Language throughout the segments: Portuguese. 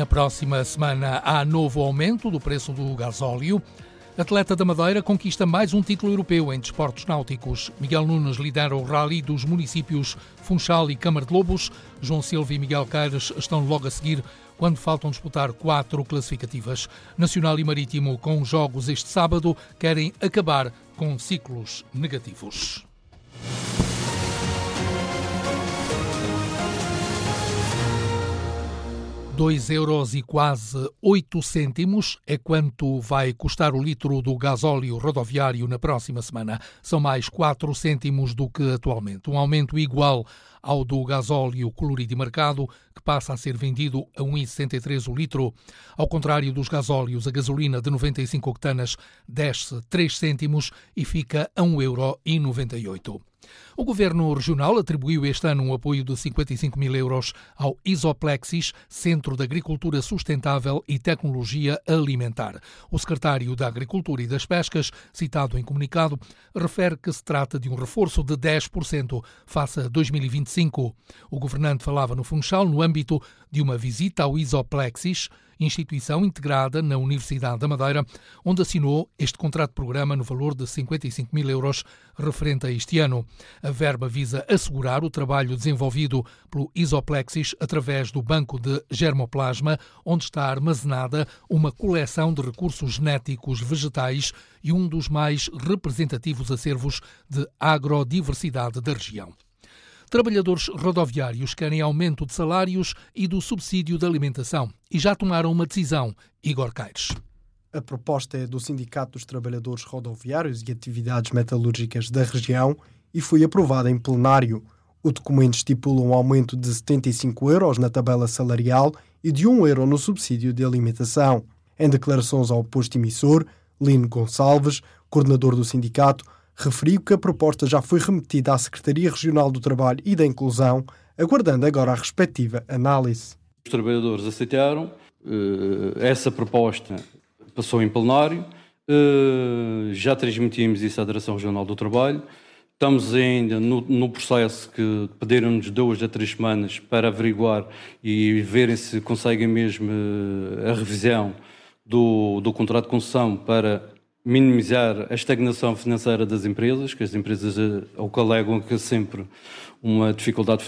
Na próxima semana há novo aumento do preço do gasóleo. Atleta da Madeira conquista mais um título europeu em desportos náuticos. Miguel Nunes lidera o rally dos municípios Funchal e Câmara de Lobos. João Silva e Miguel Queires estão logo a seguir, quando faltam disputar 4 classificativas. Nacional e Marítimo, com jogos este sábado, querem acabar com ciclos negativos. €2 e quase 8 cêntimos é quanto vai custar o litro do gasóleo rodoviário na próxima semana. São mais 4 cêntimos do que atualmente. Um aumento igual ao do gasóleo colorido e marcado, que passa a ser vendido a 1,63 o litro. Ao contrário dos gasóleos, a gasolina de 95 octanas desce 3 cêntimos e fica a €1,98. O Governo Regional atribuiu este ano um apoio de 55 mil euros ao Isoplexis, Centro de Agricultura Sustentável e Tecnologia Alimentar. O secretário da Agricultura e das Pescas, citado em comunicado, refere que se trata de um reforço de 10% face a 2025. O governante falava no Funchal no âmbito de uma visita ao Isoplexis, instituição integrada na Universidade da Madeira, onde assinou este contrato-programa no valor de 55 mil euros referente a este ano. A verba visa assegurar o trabalho desenvolvido pelo Isoplexis através do Banco de Germoplasma, onde está armazenada uma coleção de recursos genéticos vegetais e um dos mais representativos acervos de agrodiversidade da região. Trabalhadores rodoviários querem aumento de salários e do subsídio de alimentação e já tomaram uma decisão. Igor Queires. A proposta é do Sindicato dos Trabalhadores Rodoviários e Atividades Metalúrgicas da região e foi aprovada em plenário. O documento estipula um aumento de 75 euros na tabela salarial e de 1 euro no subsídio de alimentação. Em declarações ao posto emissor, Lino Gonçalves, coordenador do sindicato, referiu que a proposta já foi remetida à Secretaria Regional do Trabalho e da Inclusão, aguardando agora a respectiva análise. Os trabalhadores aceitaram, essa proposta passou em plenário, já transmitimos isso à Direção Regional do Trabalho, estamos ainda no processo que pediram-nos 2 a 3 semanas para averiguar e verem se conseguem mesmo a revisão do contrato de concessão para minimizar a estagnação financeira das empresas, que as empresas ao que alegam que é sempre uma dificuldade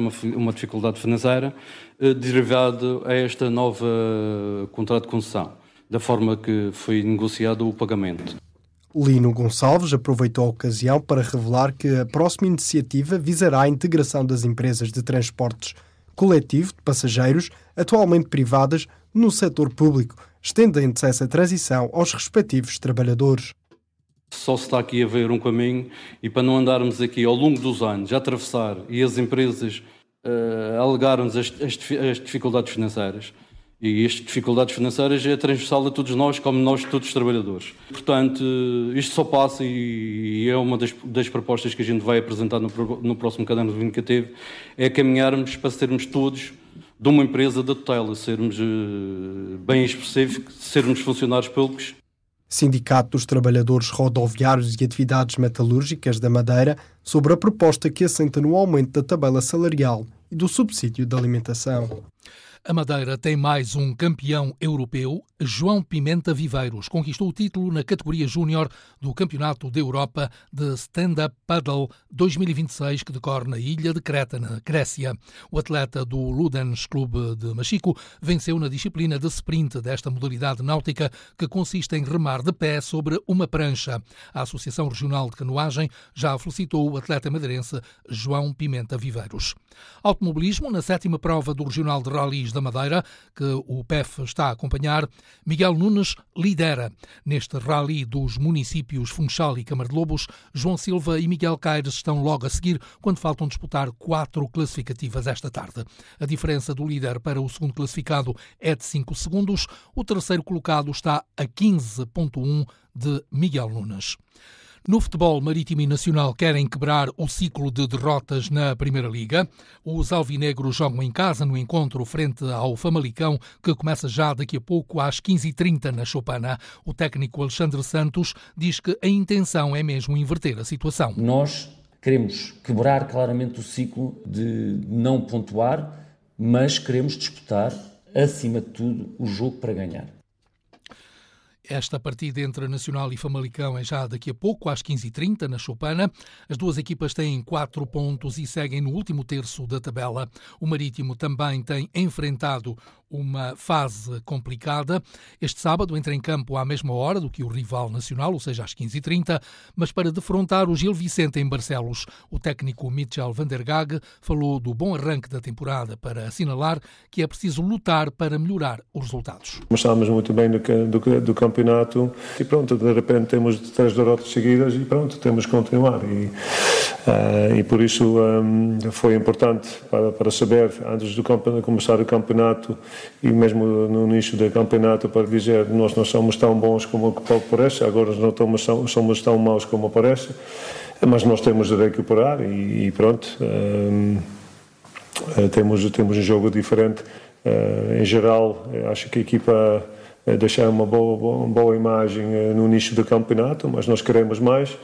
financeira, derivado a esta nova contrato de concessão, da forma que foi negociado o pagamento. Lino Gonçalves aproveitou a ocasião para revelar que a próxima iniciativa visará a integração das empresas de transportes coletivo de passageiros atualmente privadas no setor público, estendendo-se essa transição aos respectivos trabalhadores. Só se está aqui a ver um caminho e para não andarmos aqui ao longo dos anos a atravessar e as empresas alegarem-nos as dificuldades financeiras. E estas dificuldades financeiras é transversal a todos nós, como nós todos os trabalhadores. Portanto, isto só passa e é uma das propostas que a gente vai apresentar no próximo caderno vindicativo, é caminharmos para sermos todos de uma empresa da tutela, sermos bem específicos, sermos funcionários públicos. Sindicato dos Trabalhadores Rodoviários e Atividades Metalúrgicas da Madeira sobre a proposta que assenta no aumento da tabela salarial e do subsídio de alimentação. A Madeira tem mais um campeão europeu. João Pimenta Viveiros conquistou o título na categoria júnior do Campeonato da Europa de Stand-Up Paddle 2026, que decorre na ilha de Creta, na Grécia. O atleta do Ludens Clube de Machico venceu na disciplina de sprint desta modalidade náutica, que consiste em remar de pé sobre uma prancha. A Associação Regional de Canoagem já felicitou o atleta madeirense João Pimenta Viveiros. Automobilismo, na 7ª prova do Regional de Rallys da Madeira, que o PEF está a acompanhar, Miguel Nunes lidera. Neste rally dos municípios Funchal e Câmara de Lobos, João Silva e Miguel Queires estão logo a seguir, quando faltam disputar 4 classificativas esta tarde. A diferença do líder para o segundo classificado é de 5 segundos. O terceiro colocado está a 15,1 de Miguel Nunes. No futebol marítimo e nacional querem quebrar o ciclo de derrotas na Primeira Liga. Os alvinegros jogam em casa no encontro frente ao Famalicão, que começa já daqui a pouco às 15h30 na Chopana. O técnico Alexandre Santos diz que a intenção é mesmo inverter a situação. Nós queremos quebrar claramente o ciclo de não pontuar, mas queremos disputar acima de tudo, o jogo para ganhar. Esta partida entre Nacional e Famalicão é já daqui a pouco, às 15h30, na Choupana. As duas equipas têm 4 pontos e seguem no último terço da tabela. O Marítimo também tem enfrentado uma fase complicada. Este sábado entra em campo à mesma hora do que o rival nacional, ou seja, às 15h30, mas para defrontar o Gil Vicente em Barcelos. O técnico Mitchell van der Gaag falou do bom arranque da temporada para assinalar que é preciso lutar para melhorar os resultados. Começámos muito bem do campeonato e pronto, de repente temos 3 derrotas seguidas e pronto, temos que continuar. E por isso foi importante para saber, antes de começar o campeonato e mesmo no início do campeonato, para dizer nós não somos tão bons como parece, agora não somos tão maus como parece, mas nós temos de recuperar e pronto, temos um jogo diferente. Em geral, acho que a equipa deixou uma boa imagem no início do campeonato, mas nós queremos mais.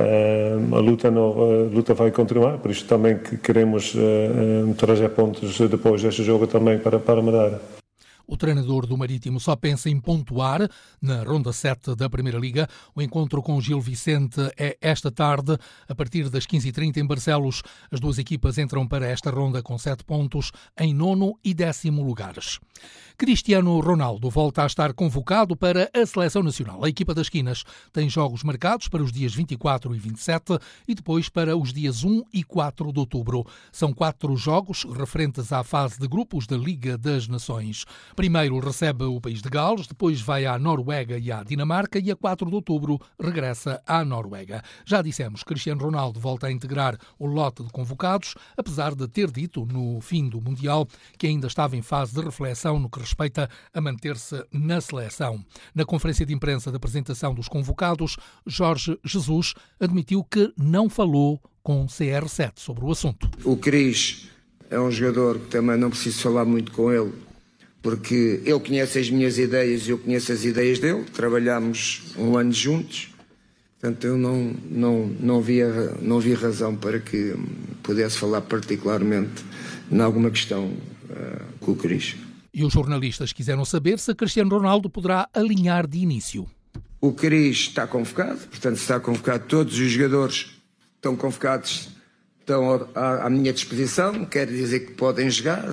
A luta vai continuar, por isso também que queremos trazer pontos depois deste jogo também para Madeira. O treinador do Marítimo só pensa em pontuar na ronda 7 da Primeira Liga. O encontro com o Gil Vicente é esta tarde, a partir das 15h30 em Barcelos. As duas equipas entram para esta ronda com 7 pontos em 9º e 10º lugares. Cristiano Ronaldo volta a estar convocado para a Seleção Nacional. A equipa das Quinas tem jogos marcados para os dias 24 e 27 e depois para os dias 1 e 4 de outubro. São 4 jogos referentes à fase de grupos da Liga das Nações. Primeiro recebe o país de Gales, depois vai à Noruega e à Dinamarca e a 4 de outubro regressa à Noruega. Já dissemos, Cristiano Ronaldo volta a integrar o lote de convocados, apesar de ter dito no fim do Mundial que ainda estava em fase de reflexão no que respeita a manter-se na seleção. Na conferência de imprensa da apresentação dos convocados, Jorge Jesus admitiu que não falou com CR7 sobre o assunto. O Cris é um jogador que também não preciso falar muito com ele, porque ele conhece as minhas ideias e eu conheço as ideias dele. Trabalhámos um ano juntos, portanto eu não vi razão para que pudesse falar particularmente em alguma questão com o Cris. E os jornalistas quiseram saber se Cristiano Ronaldo poderá alinhar de início. O Cris está convocado, portanto está convocado, todos os jogadores estão convocados, estão à minha disposição, quer dizer que podem jogar.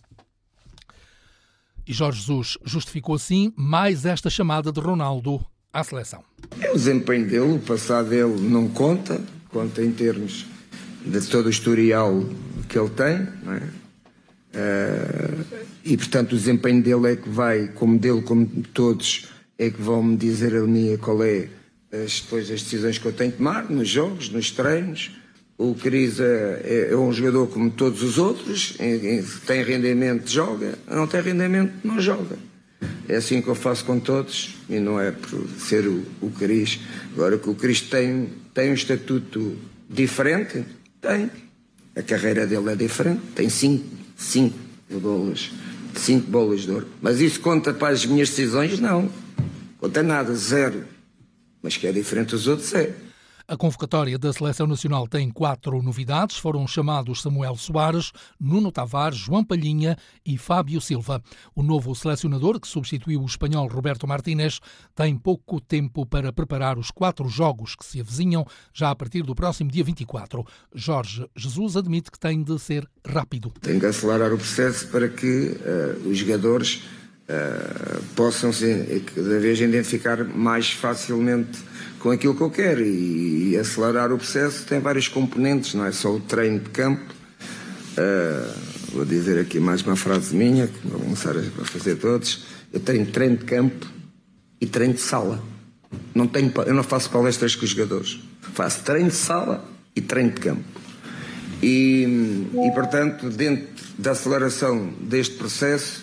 E Jorge Jesus justificou assim mais esta chamada de Ronaldo à seleção. É o desempenho dele, o passado dele não conta em termos de todo o historial que ele tem, não é? E portanto o desempenho dele é que vai, como de todos, é que vão me dizer a mim qual é depois as decisões que eu tenho que tomar nos jogos, nos treinos. O Cris é um jogador como todos os outros, tem rendimento, joga, não tem rendimento, não joga. É assim que eu faço com todos e não é por ser o Cris. Agora que o Cris tem um estatuto diferente, tem. A carreira dele é diferente, tem 5 bolas de ouro. Mas isso conta para as minhas decisões? Não. Conta nada, 0. Mas que é diferente dos outros, é. A convocatória da Seleção Nacional tem 4 novidades. Foram chamados Samuel Soares, Nuno Tavares, João Palhinha e Fábio Silva. O novo selecionador, que substituiu o espanhol Roberto Martínez, tem pouco tempo para preparar os 4 jogos que se avizinham já a partir do próximo dia 24. Jorge Jesus admite que tem de ser rápido. Tem que acelerar o processo para que os jogadores possam cada vez identificar mais facilmente com aquilo que eu quero e acelerar o processo. Tem vários componentes, não é só o treino de campo. Vou dizer aqui mais uma frase minha, que vou começar a fazer todos. Eu tenho treino de campo e treino de sala. Eu não faço palestras com os jogadores. Faço treino de sala e treino de campo. E portanto, dentro da aceleração deste processo,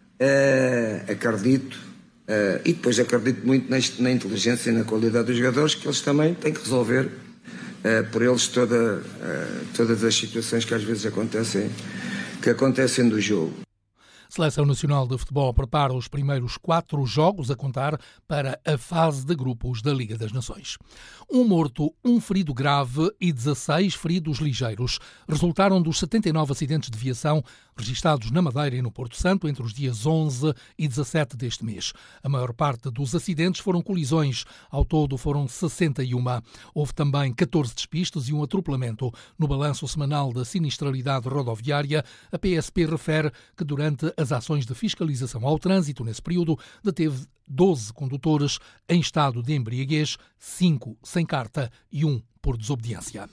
acredito, e depois acredito muito na inteligência e na qualidade dos jogadores, que eles também têm que resolver por eles todas as situações que às vezes acontecem do jogo. Seleção Nacional de Futebol prepara os primeiros 4 jogos a contar para a fase de grupos da Liga das Nações. 1 morto, 1 ferido grave e 16 feridos ligeiros resultaram dos 79 acidentes de viação registados na Madeira e no Porto Santo entre os dias 11 e 17 deste mês. A maior parte dos acidentes foram colisões. Ao todo foram 61. Houve também 14 despistes e um atropelamento. No balanço semanal da sinistralidade rodoviária, a PSP refere que durante as ações de fiscalização ao trânsito nesse período deteve 12 condutores em estado de embriaguez, 5 sem carta e 1 por desobediência.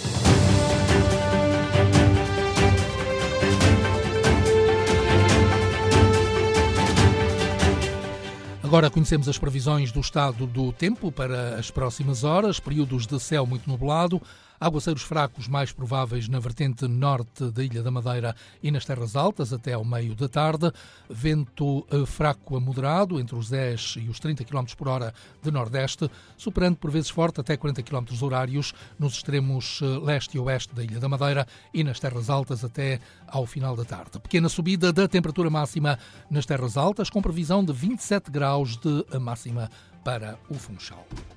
Agora conhecemos as previsões do estado do tempo para as próximas horas, períodos de céu muito nublado, aguaceiros fracos mais prováveis na vertente norte da Ilha da Madeira e nas terras altas até ao meio da tarde, vento fraco a moderado entre os 10 e os 30 km por hora de nordeste, superando por vezes forte até 40 km horários nos extremos leste e oeste da Ilha da Madeira e nas terras altas até ao final da tarde. Pequena subida da temperatura máxima nas terras altas, com previsão de 27 graus de máxima para o Funchal.